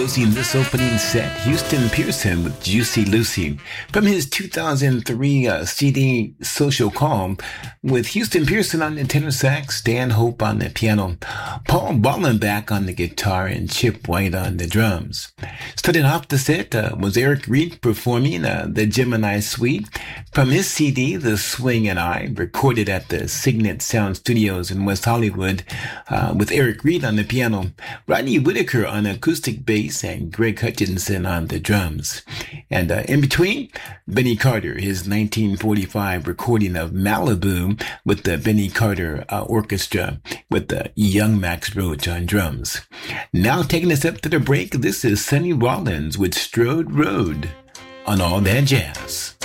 closing this opening set, Houston Pearson with Juicy Lucy from his 2003 CD Social Calm, with Houston Pearson on the tenor sax, Stan Hope on the piano, Paul Ballenbach on the guitar, and Chip White on the drums. Starting off the set was Eric Reed performing the Gemini Suite from his CD The Swing and I, recorded at the Signet Sound Studios in West Hollywood, with Eric Reed on the piano, Rodney Whitaker on acoustic bass, and Greg Hutchinson on the drums. And in between, Benny Carter, his 1945 recording of Malibu with the Benny Carter Orchestra, with the young Max Roach on drums. Now taking us up to the break, this is Sonny Rollins with Strode Road on All That Jazz.